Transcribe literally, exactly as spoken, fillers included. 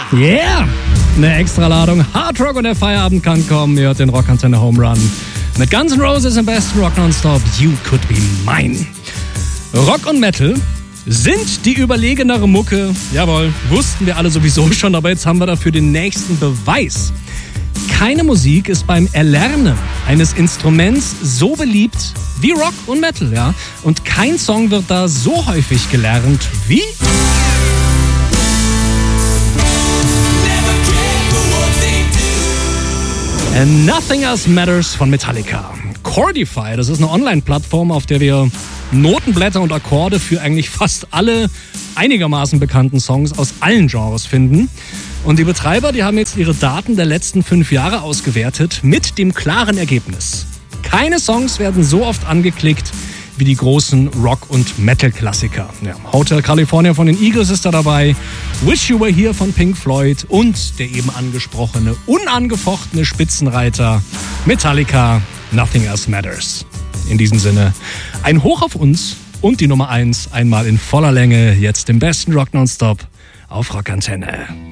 Yeah! Eine Extraladung Hard Rock und der Feierabend kann kommen. Ihr hört den Rockantenne Home Run mit Guns N' Roses im besten Rock Nonstop. You Could Be Mine. Rock und Metal sind die überlegenere Mucke. Jawohl, wussten wir alle sowieso schon, aber jetzt haben wir dafür den nächsten Beweis. Keine Musik ist beim Erlernen eines Instruments so beliebt wie Rock und Metal, ja. Und kein Song wird da so häufig gelernt wie... And Nothing Else Matters von Metallica. Chordify, das ist eine Online-Plattform, auf der wir Notenblätter und Akkorde für eigentlich fast alle einigermaßen bekannten Songs aus allen Genres finden. Und die Betreiber, die haben jetzt ihre Daten der letzten fünf Jahre ausgewertet mit dem klaren Ergebnis: keine Songs werden so oft angeklickt wie die großen Rock- und Metal-Klassiker. Ja, Hotel California von den Eagles ist da dabei, Wish You Were Here von Pink Floyd und der eben angesprochene, unangefochtene Spitzenreiter Metallica, Nothing Else Matters. In diesem Sinne, ein Hoch auf uns und die Nummer eins einmal in voller Länge, jetzt im besten Rock Nonstop auf Rockantenne.